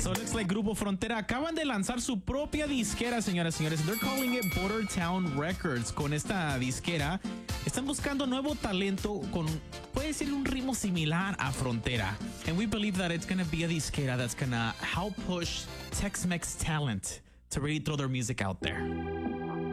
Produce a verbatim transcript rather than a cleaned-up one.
So it looks like Grupo Frontera acaban de lanzar su propia disquera, señoras y señores. They're calling it Border Town Records. Con esta disquera están buscando nuevo talento con, puede ser un ritmo similar a Frontera. And we believe that it's going to be a disquera that's going to help push Tex-Mex talent to really throw their music out there.